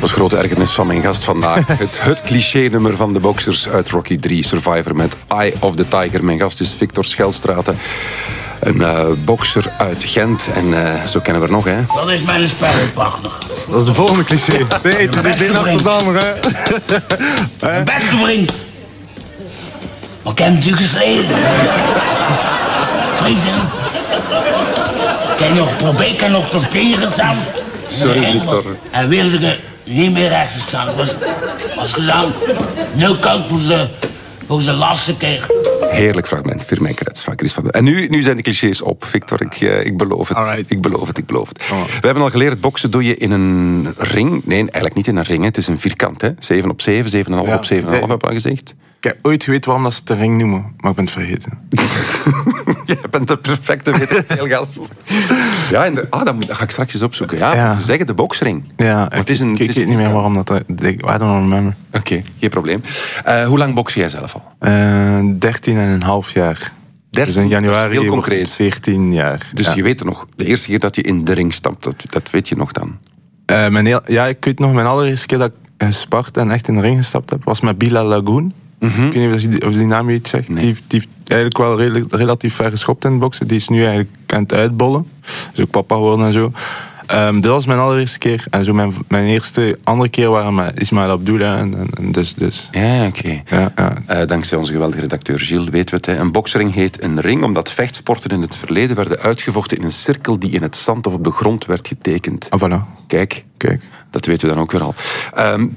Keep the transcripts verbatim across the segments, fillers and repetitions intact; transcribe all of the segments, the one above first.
Tot grote ergernis van mijn gast vandaag. Het, het cliché-nummer van de boxers uit Rocky drie, Survivor met Eye of the Tiger. Mijn gast is Victor Schelstraete, een uh, bokser uit Gent. En uh, zo kennen we er nog, hè? Dat is mijn spellenprachtig. Dat is de volgende cliché. Nee, dat is in Amsterdam, hè? Mijn beste vriend. Maar ik heb natuurlijk gestreden. Vrienden. Ik heb nog geprobeerd, ik heb nog tot tien gestaan. Sorry, Victor. En wilde ik niet meer rechts staan. Was, was gedaan. Nul kant voor ze, voor ze lasten kreeg. Heerlijk fragment, Firmijn Krets van Chris van de... En nu, nu zijn de clichés op, Victor. Ik, uh, ik beloof het. Alright. Ik beloof het, ik beloof het. Oh. We hebben al geleerd, boksen doe je in een ring. Nee, eigenlijk niet in een ring. Hè. Het is een vierkant, hè. zeven op zeven, zeven komma vijf Ja, op zeven komma vijf, nee. heb ik al gezegd. Ik heb ooit geweten waarom dat ze het de ring noemen, maar ik ben het vergeten. Je bent de perfecte wetenveelgast. Ja, en de, ah, dat, moet, dat ga ik straks eens opzoeken. Ja, Ja. Ze zeggen de boksring. Ja, Maar het is een, ik, het ik is weet niet meer een- waarom dat... I don't remember. Oké, okay, geen probleem. Uh, hoe lang boksen jij zelf al? Uh, dertien en een half jaar. dertien, Dus in januari heel wordt concreet. het veertien jaar. Dus ja. je weet er nog, de eerste keer dat je in de ring stapt, dat, dat weet je nog dan? Uh, mijn heel, ja, ik weet nog, mijn allereerste keer dat ik gespart en echt in de ring gestapt heb, was met Bilal Lagoon. Mm-hmm. Ik weet niet of die, of die naam je iets zegt. Nee. Die, heeft- die heeft eigenlijk wel redelijk, relatief ver geschopt in het boksen. Die is nu eigenlijk aan het uitbollen. Is ook papa geworden en zo. Um, dat was mijn allereerste keer. En zo mijn, mijn eerste andere keer waren met Ismail Abdullah. En, en, en dus, dus. Ja, oké. Okay. Ja, ja. Uh, dankzij onze geweldige redacteur Gilles weten we het. Hè. Een boksring heet een ring omdat vechtsporten in het verleden werden uitgevochten in een cirkel die in het zand of op de grond werd getekend. Ah, voilà. Kijk, Kijk. dat weten we dan ook weer al. Um,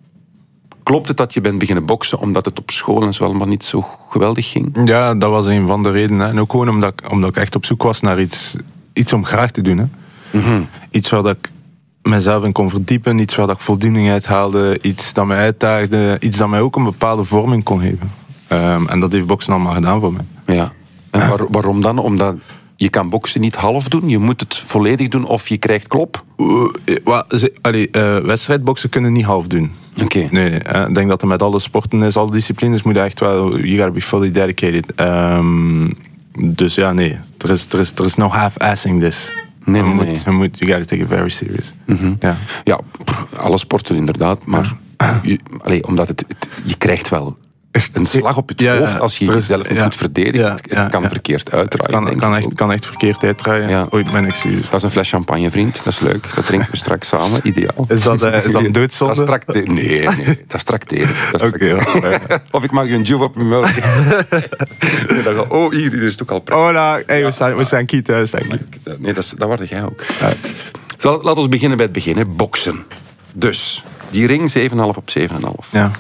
klopt het dat je bent beginnen boksen omdat het op school en zo allemaal niet zo geweldig ging? Ja, dat was een van de redenen. En ook gewoon omdat ik, omdat ik echt op zoek was naar iets, iets om graag te doen. Hè. Mm-hmm. Iets waar dat ik mezelf in kon verdiepen. Iets waar dat ik voldoening uit haalde. Iets dat mij uitdaagde. Iets dat mij ook een bepaalde vorming kon geven. Um, en dat heeft boksen allemaal gedaan voor mij. Ja. En waar, waarom dan? Omdat je kan boksen niet half doen, je moet het volledig doen of je krijgt klop? Uh, wa- ze- allee, uh, wedstrijdboksen kunnen niet half doen. Oké. Okay. Nee, uh, ik denk dat er met alle sporten is, alle disciplines moet je echt wel, you gotta be fully dedicated. Um, dus ja, nee, er is, er is, er is no half-assing this. Nee, je nee, moet, nee. je moet, you gotta take it very serious. Mm-hmm. Ja. Ja, alle sporten inderdaad, maar je, allee, omdat het, het, je krijgt wel een slag op het Ja, hoofd als je er is- jezelf niet ja, goed verdedigt. ja, Het ja, kan ja. verkeerd Het uitdraaien. kan, denk kan, ik echt, ook. kan echt verkeerd uitdraaien. Ja. Ooit mijn excuses. Dat is een fles champagne, vriend. Dat is leuk. Dat drinken we straks samen. Ideaal. Is dat, uh, is dat een doodzonde? Dat is tracte- nee, nee, dat is tracteren. Dat is Oké, tracteren. ja, ja. Of ik mag je een juve op mijn muil geven. Nee, dan ga- Oh, hier, dit is het ook al prettig. Oh, nou, hey, we staan, we staan kiet, hè, we staan kiet. Nee, dat, is, dat word jij ook. Zal, laten we beginnen bij het begin. Hè. Boksen. Dus, die ring zeven komma vijf op zeven komma vijf. Ja.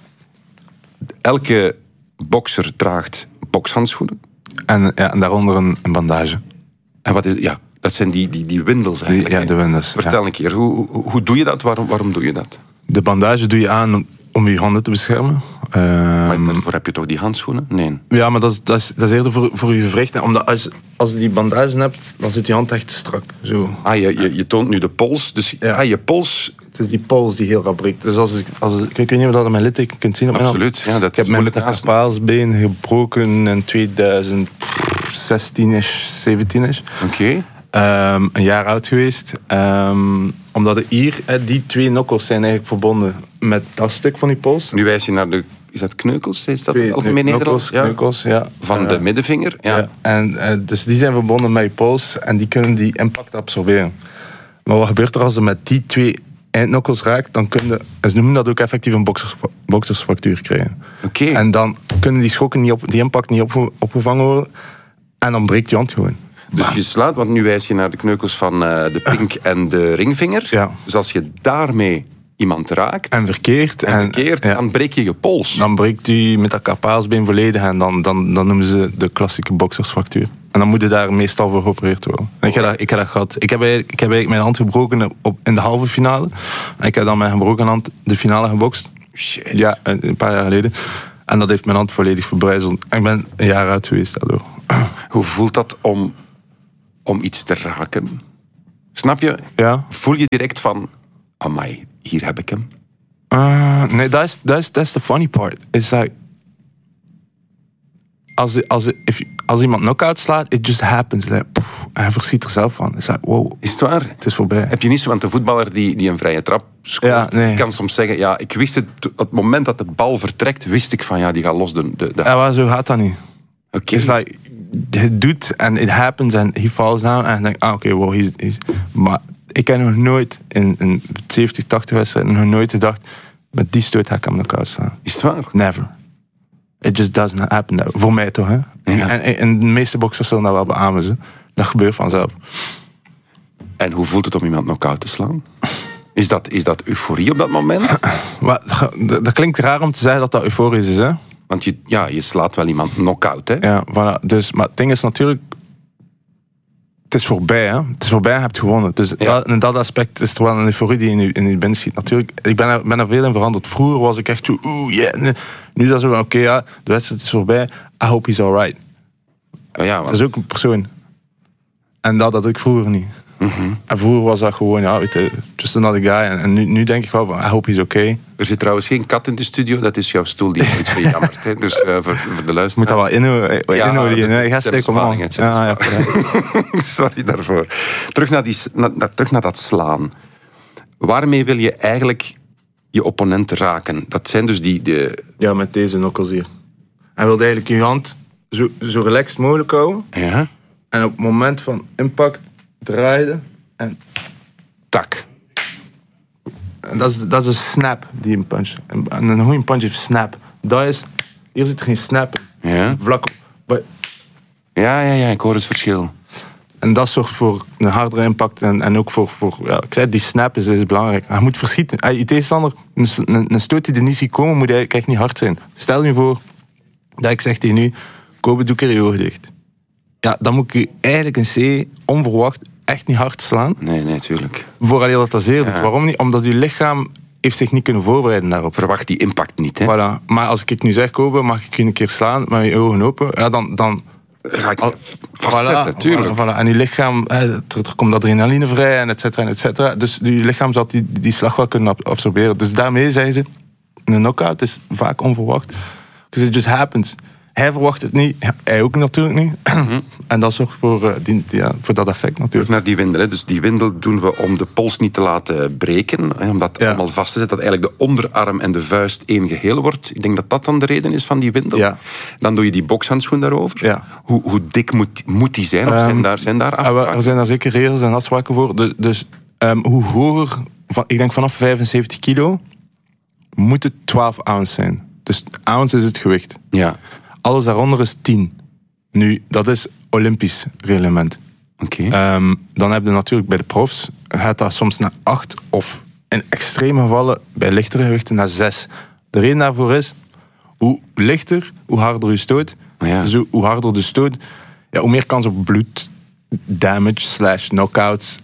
Elke bokser draagt bokshandschoenen. En, ja, en daaronder een, een bandage. En wat is, ja, dat zijn die, die, die windels Die, eigenlijk. ja, hè. de winders. Vertel Ja. een keer, hoe, hoe, hoe doe je dat? Waarom, waarom doe je dat? De bandage doe je aan om, om je handen te beschermen. Maar Ehm, daarvoor heb je toch die handschoenen? Nee. ja, maar dat is, dat is, dat is eerder voor, voor je gewricht. Omdat als, als je die bandage hebt, dan zit je hand echt strak. Zo. Ah, je, je, je toont nu de pols. Dus Ja. ah, je pols... Het is die pols die heel rap breekt. Dus als ik, als ik, ik weet niet of dat aan mijn litteken kunt zien op mijn hand. Absoluut. Ja, dat Ik heb is mijn moeilijk naast- metatarsaalsbeen gebroken in twintig zestien-ish, zeventien-ish. Oké. Um, een jaar oud geweest. Um, omdat er hier, hè, die twee nokkels zijn eigenlijk verbonden met dat stuk van die pols. Nu wijs je naar de... Is dat kneukels? Is dat Twee het algemeen Nederlands? nokkels, kneukels, ja. Van Uh, de middenvinger? Ja. ja. En uh, dus die zijn verbonden met je pols en die kunnen die impact absorberen. Maar wat gebeurt er als je met die twee eindnokkels raakt? Dan kunnen ze noemen dat ook effectief een boksers, boksersfractuur krijgen. Oké. En dan kunnen die schokken niet op, die impact niet op, opgevangen worden. En dan breekt je hand gewoon. Dus je slaat, want nu wijs je naar de kneukels van uh, de pink en de ringvinger. Ja. Dus als je daarmee iemand raakt En verkeerd. en verkeerd, ja. dan breek je je pols. Dan breekt u met dat karpaalsbeen volledig en dan, dan, dan noemen ze de klassieke boksersfractuur. En dan moet je daar meestal voor geopereerd worden. En ik heb dat, ik heb dat gehad. Ik heb, eigenlijk, ik heb eigenlijk mijn hand gebroken op, in de halve finale. En ik heb dan mijn gebroken hand de finale gebokst. Shit. Ja, een, een paar jaar geleden. En dat heeft mijn hand volledig verbrijzeld. En ik ben een jaar uit geweest daardoor. Hoe voelt dat om, om iets te raken? Snap je? Ja. Voel je direct van... Amai, hier heb ik hem. Uh, nee, dat is, dat is, dat is the funny part. It's like... als, als, if, als iemand knock-out slaat, it just happens. Like, poef, hij verschiet er zelf van. Is like, wow, is het waar? Het is voorbij. Heb je niet zo, want de voetballer die, die een vrije trap scoort, ja, nee. kan soms zeggen, ja, ik wist het, op het moment dat de bal vertrekt, wist ik van, ja, die gaat los de... de, de... Ja, maar zo gaat dat niet. Oké. It's like, het doet en it happens en he falls down en ik denk, ah, oké, okay, wow, he's, he's... Maar ik heb nog nooit in, in zeventig, tachtig wedstrijden nog nooit gedacht, met die stoot ga ik hem knock-out slaan. Is het waar? Never. It just doesn't happen. Voor mij toch, hè? Ja. En, en de meeste boxers zullen dat wel beamen. Ze. Dat gebeurt vanzelf. En hoe voelt het om iemand knock-out te slaan? Is dat, is dat euforie op dat moment? Maar, dat klinkt raar om te zeggen dat dat euforisch is, hè? Want je, ja, je slaat wel iemand knock-out, hè? Ja, voilà. Dus, maar het ding is natuurlijk... Het is voorbij, hè? Het is voorbij, je hebt gewonnen. Dus Ja. dat, in dat aspect is er wel een euforie die in je, in je binnen schiet. Natuurlijk, ik ben er, ben er veel in veranderd. Vroeger was ik echt zo... Oeh, yeah. Nu is dat zo van, oké, okay, ja, de wedstrijd is voorbij. I hope he's alright. Ja, ja, want... Dat is ook een persoon. En dat had ik vroeger niet. Mm-hmm. En vroeger was dat gewoon, ja, weet je, just another guy. En, en nu, nu denk ik wel van, I hope he's okay. Er zit trouwens geen kat in de studio, dat is jouw stoel die is iets gejammerd. Hè? Dus uh, voor, voor de luisteraar... Moet dat wel inhouden. Ja, inhouden. dat- Ga het zijn steken, man. besparingen, het zijn Ja, ja, besparingen. ja. Sorry daarvoor. Terug naar, die, na, na- terug naar dat slaan. Waarmee wil je eigenlijk je opponent raken? Dat zijn dus die... De... Ja, met deze knuckles hier. Hij wilde eigenlijk je hand zo, zo relaxed mogelijk houden. Ja? En op het moment van impact draaien. En, Tak. en dat, is, dat is een snap die een punch. En, en een goede punch heeft snap. Dat is... Hier zit geen snap in. Ja? Vlak. Maar- Ja, ja, ja, ik hoor het verschil. En dat zorgt voor een hardere impact. En, en ook voor... voor ja, ik zei, die snap is, is belangrijk. Hij moet verschieten. Hij, je tegenstander, een, een, een stoot die er niet ziet komen, moet eigenlijk echt niet hard zijn. Stel je voor dat ik zeg tegen u, Kobe, doe keer je ogen dicht. Ja, dan moet ik u eigenlijk een C onverwacht echt niet hard slaan. Nee, nee, tuurlijk. Vooral dat dat zeer doet. Ja. Waarom niet? Omdat uw lichaam heeft zich niet kunnen voorbereiden daarop. Verwacht die impact niet, hè? Voilà. Maar als ik nu zeg, Kobe, mag ik je een keer slaan met je ogen open? Ja, dan... dan Ga ik Al- vastzetten, voilà, tuurlijk. voilà, voilà. En je lichaam, eh, er, er komt adrenaline vrij en et cetera, en et cetera. Dus je lichaam zal die, die slag wel kunnen ab- absorberen. Dus daarmee zeggen ze, een knockout is vaak onverwacht. Because it just happens. Hij verwacht het niet, hij ook natuurlijk niet. Mhm. En dat zorgt voor, uh, die, ja, voor dat effect Terug natuurlijk. naar die windel. Hè. Dus die windel doen we om de pols niet te laten breken. Hè, om dat Ja. allemaal vast te zetten. Dat eigenlijk de onderarm en de vuist één geheel wordt. Ik denk dat dat dan de reden is van die windel. Ja. Dan doe je die bokshandschoen daarover. Ja. Hoe, hoe dik moet, moet die zijn? Of Um, zijn daar, zijn daar Ah, wel, afspraken? er zijn daar zeker regels en afspraken voor. Dus, dus um, hoe hoger, van, ik denk vanaf vijfenzeventig kilo, moet het twaalf ounce zijn. Dus ounce is het gewicht. Ja, Alles daaronder is tien. Nu, dat is Olympisch reglement. oké. Um, dan heb je natuurlijk bij de profs, gaat dat soms naar acht of in extreme gevallen bij lichtere gewichten naar zes. De reden daarvoor is, hoe lichter, hoe harder je stoot. Ja. Dus hoe, hoe harder de stoot, ja, hoe meer kans op bloed, damage, slash knockouts,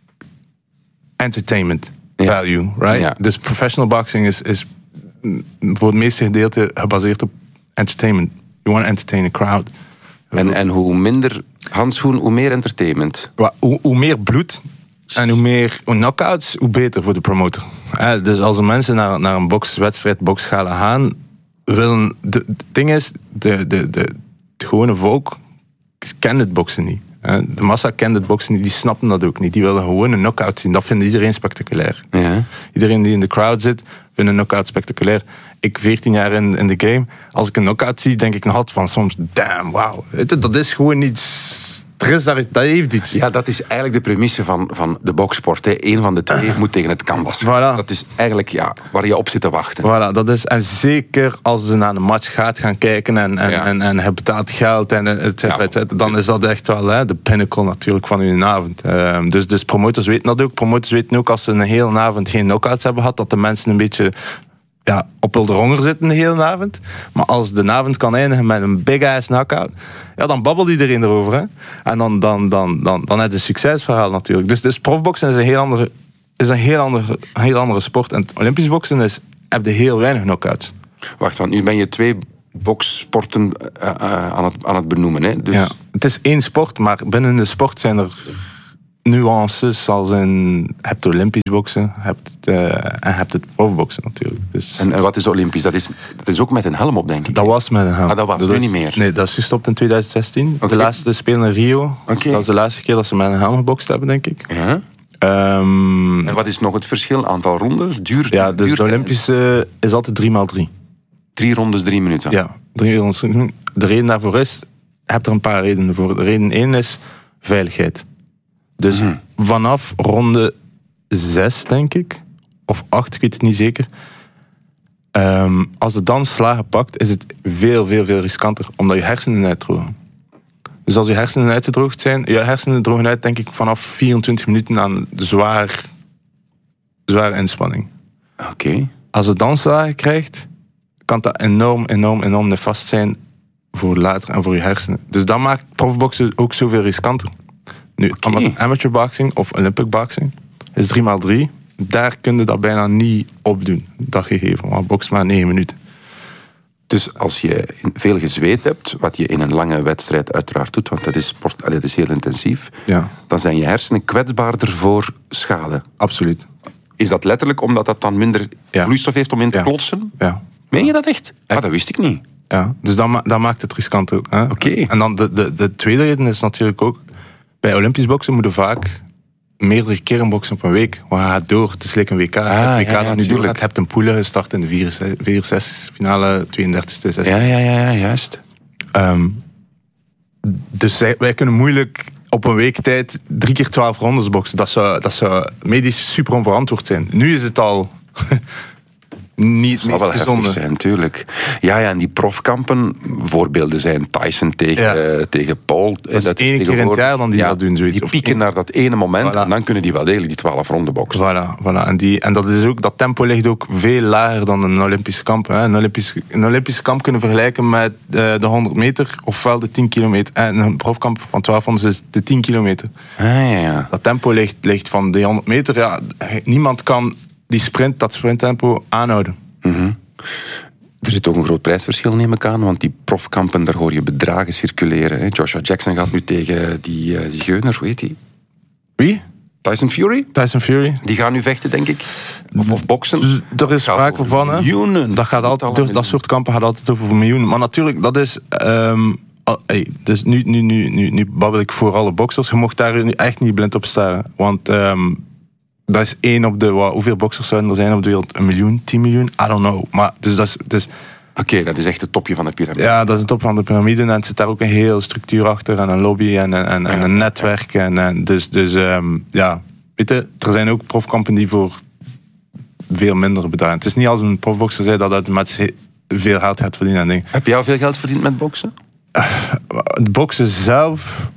entertainment Ja. value, right? Ja. Dus professional boxing is, is mm, voor het meeste gedeelte gebaseerd op entertainment. You want to entertain a crowd. En, en hoe minder handschoen, hoe meer entertainment. Wa- Hoe, hoe meer bloed en hoe meer knockouts, hoe beter voor de promotor. Eh, dus als er mensen naar, naar een bokswedstrijd, boksschalen gaan, willen... de- Het ding is, de, de, de, het gewone volk kent het boksen niet. Eh, De massa kent het boksen niet, die snappen dat ook niet. Die willen gewoon een knockout zien. Dat vindt iedereen spectaculair. Ja. Iedereen die in de crowd zit, vindt een knockout spectaculair. Ik, veertien jaar in, in de game, als ik een knockout zie, denk ik nog altijd van soms, damn, wauw. Weet je, dat is gewoon iets... Er is daar, dat heeft iets. Ja, dat is eigenlijk de premisse van, van de boksport. Hè. Eén van de twee moet tegen het canvas. Voilà. Dat is eigenlijk ja, waar je op zit te wachten. Voilà, dat is, en zeker als ze naar de match gaat gaan kijken en, en, Ja. en, en hij betaalt geld en et cetera, Ja. et cetera, dan is dat echt wel hè, de pinnacle natuurlijk van hun avond. Um, dus, dus promotors weten dat ook. Promotors weten ook als ze een hele avond geen knockouts hebben gehad, dat de mensen een beetje ja, op wilde honger zitten de hele avond. Maar als de avond kan eindigen met een big ass knockout, ja, dan babbelt iedereen erover. Hè? En dan, dan, dan, dan, dan heb je een succesverhaal natuurlijk. Dus, dus profboksen is een heel andere, is een heel andere, een heel andere sport. En Olympisch boksen is, heb je heel weinig knockouts. Wacht, want nu ben je twee bokssporten uh, uh, aan, het, aan het benoemen. Hè? Dus Ja, het is één sport, maar binnen de sport zijn er nuances als in... Je hebt Olympisch boksen je hebt, uh, en je hebt het profboksen natuurlijk. Dus, en, en wat is Olympisch? Dat is, dat is ook met een helm op, denk ik. Dat was met een helm. Ah, dat was dat nu is, niet meer? Nee, dat is gestopt in twintig zestien. Okay. De laatste Spelen in Rio. Okay. Dat is de laatste keer dat ze met een helm gebokst hebben, denk ik. Ja. Um, en wat is nog het verschil? Aantal rondes? Duur, ja, dus duur, de Olympische is altijd drie maal drie. Drie rondes, drie minuten? Ja, drie rondes. De reden daarvoor is... Je hebt er een paar redenen voor. De reden één is veiligheid. Dus mm-hmm. vanaf ronde zes, denk ik, of acht, ik weet het niet zeker. Um, als het dan slagen pakt, is het veel, veel, veel riskanter, omdat je hersenen uitdrogen. Dus als je hersenen uitgedroogd zijn, je hersenen drogen uit, denk ik, vanaf vierentwintig minuten aan zwaar, zware inspanning. Oké. Okay. Als het dan slagen krijgt, kan dat enorm, enorm, enorm nefast zijn voor later en voor je hersenen. Dus dat maakt profboksen ook zoveel riskanter. Nu, okay. Amateur boxing of Olympic boxing is drie maal drie. Daar kun je dat bijna niet opdoen, dat gegeven. Want boksen maar negen minuten. Dus als je veel gezweet hebt, wat je in een lange wedstrijd uiteraard doet, want dat is, sport, dat is heel intensief, ja. dan zijn je hersenen kwetsbaarder voor schade. Absoluut. Is dat letterlijk omdat dat dan minder ja. vloeistof heeft om in te ja. klotsen? Ja. Meen je dat echt? Ah, dat wist ik niet. Ja, dus dat, ma- dat maakt het riskanter. Oké. Okay. En dan de, de, de tweede reden is natuurlijk ook, bij Olympisch boksen moeten vaak meerdere keren boksen op een week. Want je gaat door, het is like een W K. Ah, het W K ja, ja, dat nu doorgaat, je hebt een poelen gestart in de vierenzestigste finale, tweeëndertigste, zestigste. Ja, ja, ja, ja juist. Um, dus wij, wij kunnen moeilijk op een week tijd drie keer twaalf rondes boksen. Dat zou, dat zou medisch super onverantwoord zijn. Nu is het al... niet het zal wel heftig zijn, natuurlijk. Ja, ja, en die profkampen, voorbeelden zijn Tyson tegen, ja. uh, tegen Paul. Dat is dat één keer in het jaar dan die ja, dat doen. Zoiets. Die pieken naar dat ene moment voilà. en dan kunnen die wel degelijk die twaalf ronden boksen. Voilà, voilà. En, die, en dat, is ook, dat tempo ligt ook veel lager dan een Olympische kamp. Hè. Een, Olympische, een Olympische kamp kunnen vergelijken met uh, de honderd meter ofwel de tien kilometer. En een profkamp van twaalf rondes is de tien kilometer. Ah, ja, ja. Dat tempo ligt, ligt van de honderd meter. Ja, niemand kan die sprint, dat sprinttempo aanhouden. Mm-hmm. Er zit toch een groot prijsverschil, neem ik aan, want die profkampen, daar hoor je bedragen circuleren. Hè. Joshua Jackson gaat nu tegen die uh, zigeuner, hoe heet die? Wie? Tyson Fury? Tyson Fury. Die gaan nu vechten, denk ik. Of, of boksen. Dus, er is sprake van, hè. Miljoenen. Dat, gaat altijd, door, dat soort kampen gaat altijd over miljoenen. Maar natuurlijk, dat is... Um, oh, hey, dus nu, nu, nu, nu, nu babbel ik voor alle boksers. Je mocht daar nu echt niet blind op staren. Want... Um, dat is één op de... Wat, hoeveel boxers zouden er zijn op de wereld? Een miljoen? Tien miljoen? I don't know. Maar dus dat is... Dus, Oké, okay, dat is echt het topje van de piramide. Ja, dat is het topje van de piramide. En er zit daar ook een hele structuur achter. En een lobby en, en, en, ja, en een netwerk. En, en dus, dus um, ja... Weet je, er zijn ook profkampen die voor veel minder bedragen. Het is niet als een profboxer zei dat het veel geld gaat verdienen. En dingen. Heb jij al veel geld verdiend met boksen? Uh, het boksen zelf...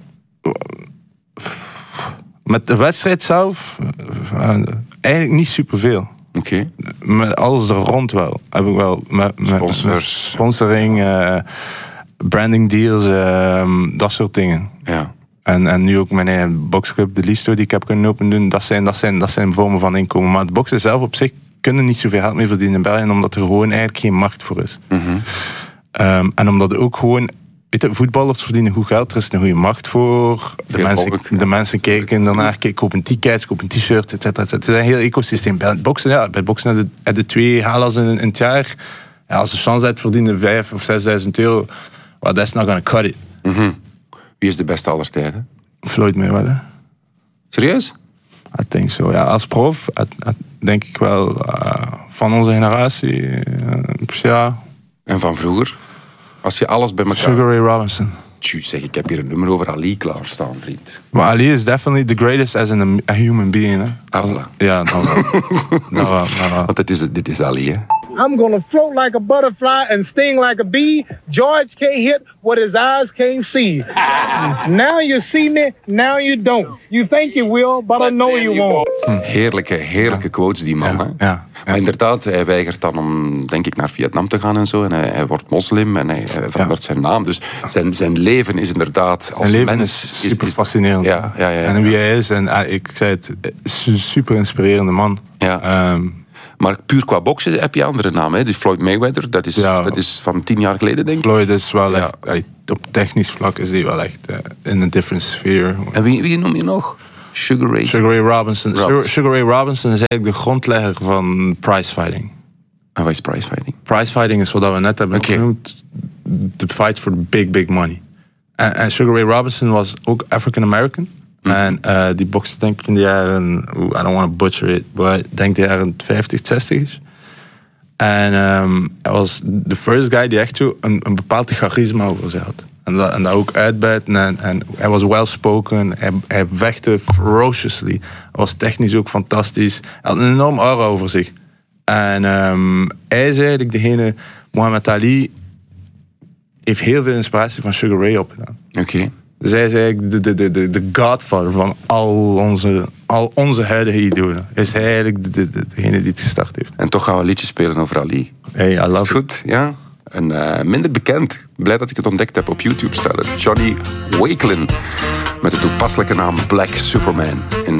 Met de wedstrijd zelf, uh, eigenlijk niet superveel. Oké. Okay. Met alles er rond wel. Heb ik wel. Met, Sponsors. Met sponsoring, uh, branding deals, uh, dat soort dingen. Ja. En, en nu ook mijn eigen boxclub, de Listo, die ik heb kunnen open doen. Dat zijn, dat zijn, dat zijn vormen van inkomen. Maar het boksen zelf op zich kunnen niet zoveel geld meer verdienen in België, omdat er gewoon eigenlijk geen markt voor is. Mm-hmm. Um, en omdat er ook gewoon... Weet je, voetballers verdienen goed geld, er is een goede markt voor. De, mensen, volk, ja. de mensen kijken daarnaar, kopen tickets, kopen t-shirts, et cetera. Het is een heel ecosysteem. Bij boksen, ja, bij boksen heb je de twee halas in, in het jaar. Ja, als je chance hebt, verdienen vijf of zesduizend euro. Well, that's not gonna cut it. Mm-hmm. Wie is de beste aller tijden? Floyd Mayweather. Serieus? I think so. Ja, als prof, I, I, denk ik wel uh, van onze generatie. Uh, ja. En van vroeger? Als je alles bij elkaar... Sugar Ray Robinson. Tjus, zeg, ik heb hier een nummer over Ali klaarstaan, vriend. Maar Ali is definitely the greatest as in a, a human being, hè. Ah, voilà. Ja, dan wel. dan wel, dan wel. Want dit is, dit is Ali, hè. I'm gonna float like a butterfly and sting like a bee. George can't hit what his eyes can't see. Now you see me, now you don't. You think you will, but I know you won't. Heerlijke, heerlijke quotes, die man. Ja, hè? ja, ja. Maar inderdaad, hij weigert dan om, denk ik, naar Vietnam te gaan en zo. En hij, hij wordt moslim en hij, hij verandert ja. zijn naam. Dus zijn, zijn leven is inderdaad... Als zijn leven mens, is super is, fascinerend. Ja, ja, ja, ja, en wie hij is, en uh, ik zei het, een super inspirerende man. Ja. Um, Maar puur qua boksen heb je andere namen. Hè? Dus Floyd Mayweather, dat is, ja, dat is van tien jaar geleden, denk ik. Floyd is wel ja. echt... Op technisch vlak is hij wel echt uh, in een different sphere. En wie, wie noem je nog? Sugar Ray? Sugar Ray Robinson. Robinson. Sugar Ray Robinson is eigenlijk de grondlegger van prizefighting. En wat is prizefighting? Prizefighting is wat we net hebben okay. genoemd. The fight for the big, big money. En, en Sugar Ray Robinson was ook African American. Mm. En uh, die bokste denk ik in de jaren... I don't want to butcher it, but ik denk de jaren vijftig, zestig is. En um, hij was de first guy die echt zo een, een bepaald charisma over zich had. En dat, en dat ook uitbuiten. En, en hij was well spoken. Hij, hij vechtte ferociously. Hij was technisch ook fantastisch. Hij had een enorm aura over zich. En um, hij is eigenlijk degene... Muhammad Ali heeft heel veel inspiratie van Sugar Ray opgedaan. Oké. Okay. Dus hij is eigenlijk de, de, de, de, de godfather van al onze, al onze huidige idolen. Is hij eigenlijk de, de, de, degene die het gestart heeft. En toch gaan we een liedje spelen over Ali. Hey, I love is het goed? Ja. En uh, minder bekend. Blij dat ik het ontdekt heb op YouTube staan. Johnny Wakelin. Met de toepasselijke naam Black Superman. In